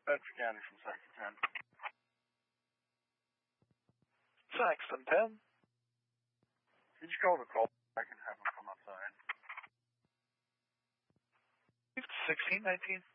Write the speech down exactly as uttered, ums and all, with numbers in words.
Bedford County from Saxon ten. Saxon ten. Could you call the call back and have them come outside? sixteen nineteen.